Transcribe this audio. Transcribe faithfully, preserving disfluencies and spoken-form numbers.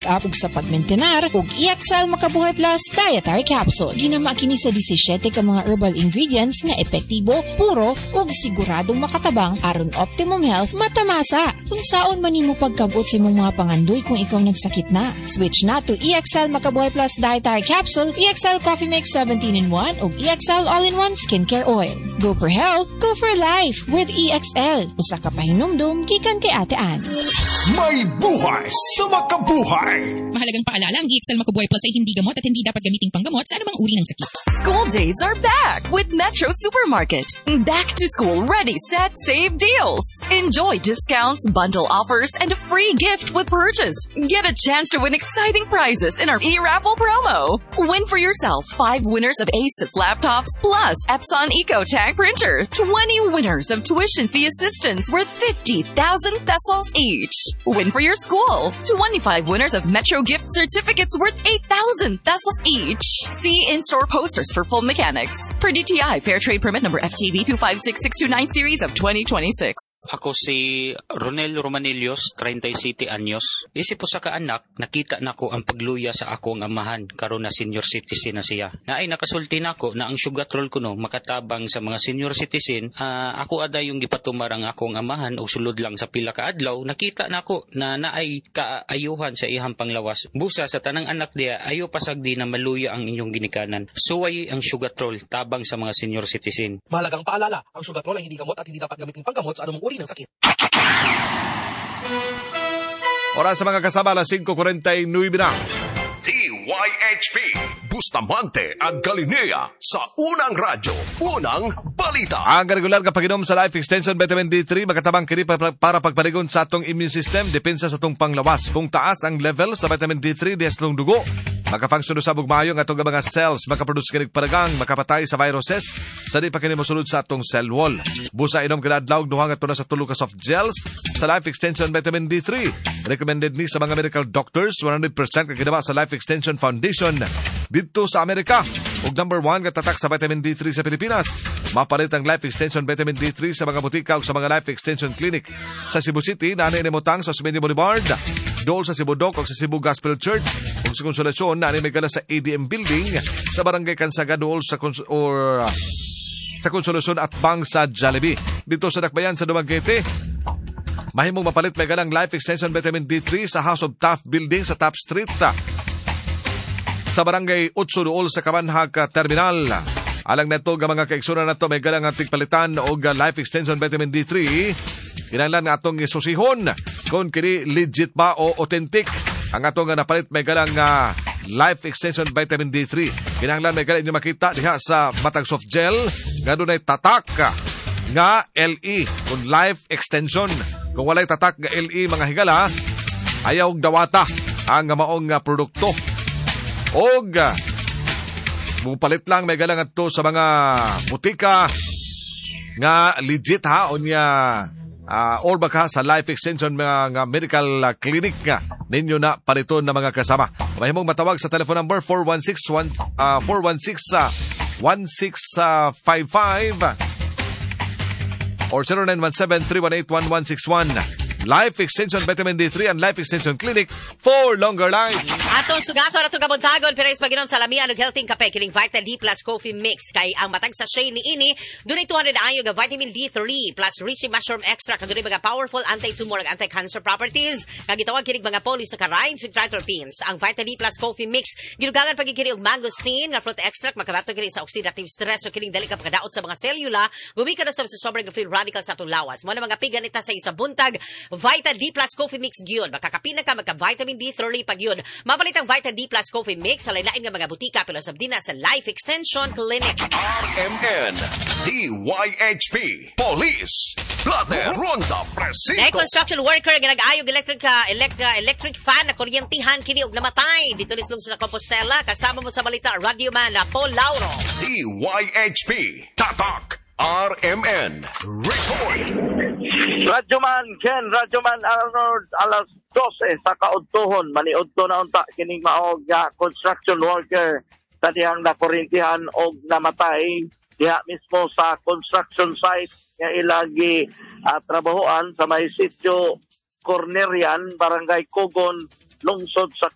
check-up ug sa pagmentenar ug E X L Makabuhay Plus Dietary Capsule. Ginama kini sa disisiete ka mga herbal ingredients nga epektibo, puro ug siguradong makatabang aron optimum health matamasa. Kung saon man nimo pagkabot sa imong mga pangandoy kung ikaw nagsakit na, switch na to E X L Makabuhay Plus Dietary Capsule, E X L Coffee Mix seventeen in one ug E X L All-in-One Skincare Oil. Go for health, go for life with E X L. Usa ka pahinumdum gikan kay Ate Ann. May buhay sa makabuhay. Mahalagang paalala, ang E X L Makabuhay Plus ay hindi gamot at hindi dapat gamiting panggamot sa anumang uri ng sakit. School days are back with Metro Supermarket. Back to school, ready, set, save deals. Enjoy discounts, bundle offers, and a free gift with purchase. Get a chance to win exciting prizes in our e-raffle promo. Win for yourself five winners of Asus laptops plus Epson EcoTag printer. twenty winners of tuition fee assistance worth fifty thousand pesos each. Win for your school. twenty-five winners of Metro gift certificates worth eight thousand pesos each. See in-store posters for full mechanics. Per D T I Fair Trade Permit number F T V two five six six two nine series of twenty twenty-six. Ako si Ronel Romanillos, thirty-seven anyos. Isip po sa kaanak, nakita nako ang pagluya sa akong amahan karon na senior citizen na siya. Naay nakasulti nako na ang sugatrol kuno makatabang sa mga senior citizen. Uh, ako ada yung gipatumar ang akong amahan o sulod lang sa pila ka adlaw. Nakita nako na naay kaayuhan sa ihang panglawas. Busa sa tanang anak diya ayo pasagdi na maluya ang inyong ginikanan. Suway ang sugatrol tabang sa mga senior citizen. Mahalagang paalala, ang sugatrol ay hindi gamot at hindi dapat gamitin panggamot sa anumang uri ng sakit. Oras sa mga kasama, alas five forty-nine na. D Y H P Bustamante ang Galilea sa unang radyo, unang balita. Ang regular nga pag-inom sa Life Extension Vitamin D three makatabang kini para pagparigon sa atong immune system, depensa sa atong panglawas. Kung taas ang level sa vitamin D three dias ng dugo, makafunction sa bugmayo nga atong mga cells, makaproduce kinig paragang, makapatay sa viruses sa di pa kini mosulod sa atong cell wall. Busa inom kada adlaw duha nga tuna sa tulo ka soft gels sa Life Extension Vitamin D three. Recommended ni sa mga medical doctors, one hundred percent kaginawa sa Life Extension Foundation dito sa Amerika. Ug number one nga tatak sa vitamin D three sa Pilipinas. Mapalit ang Life Extension Vitamin D three sa mga butika ug sa mga Life Extension Clinic. Sa Cebu City, nanay ni Motang sa Osmeña Boulevard, Dole sa Cebu Doc ug sa Cebu Gospel Church. Ug sa Konsolasyon, nanay may gala sa A D M Building sa Barangay Kansaga Dole sa Kons- or uh, sa Konsolasyon at Bang sa Jollibee. Dito sa Dakbayan sa Dumaguete, mahimong mapalit may galang Life Extension Vitamin D three sa House of Taft Building sa Taft Street sa Barangay Utso Duol sa Kabanhag Terminal. Alang neto nga mga kaigsuna nato may galang ating palitan og Life Extension Vitamin D three. Kinahanglan nga atong isusihon kung kini legit ba o authentic ang atong nga napalit may galang uh, Life Extension Vitamin D three. Kinahanglan may galang inyo makita diha sa matag soft gel nga dunay tatak nga L E kung Life Extension. Kung walay tatak nga L E mga higala, ayaw dawata ang maong uh, produkto. Og mupalit lang may galang ato sa mga butika nga legit ha unya uh, or baka sa Life Extension mga nga medical uh, clinic nga ninyo na paliton na mga kasama. Mahimong matawag sa telephone number four one six one six five five or zero nine one seven three one eight one one six one. Life Extension Vitamin D three and Life Extension Clinic for longer life. Atong sugato na itong kabuntagon, pero is pag-inom sa lamian ng healthy kape, kining Vita D plus Coffee Mix. Kay ang matag sa shade ni ini, doon ay two hundred ayo ng vitamin D three plus Reishi Mushroom Extract. Doon ay mga powerful anti-tumor at anti-cancer properties. Kagitawag kinig mga polysaccharides with triterpenes. Ang Vita D plus Coffee Mix, ginugangan pagkikinig og mangosteen, nga fruit extract, makabato kinig sa oxidative stress o kining dali ka pagkadaot sa mga selula, gumika na sa sobrang free radicals sa atong lawas. Mo na mga piganita sa isa buntag, Vita D plus Coffee Mix gyud. Makakapina ka magka-vitamin D three pag yun. Mapalit ang Vita D plus Coffee Mix sa lain-lain nga mga butika pero sabdina sa Life Extension Clinic. R M N, D Y H P, Police, Plate, Ronda, Presinto. Na construction worker nga nag-ayog electric uh, elect, uh, electric fan na kuryentihan kini og namatay dito lislong sa Compostela. Kasama mo sa balita Radio Man na Paul Lauro. D Y H P, Tatak, R M N, Report. Radyoman Ken, Radyoman Arnold, alas twelve sa kaudtohon, maniudto na unta kining maog nga construction worker sa dihang nakurintihan og namatay diha mismo sa construction site nga ilagi uh, trabahoan sa may sitio Cornerian, Barangay Cogon, lungsod sa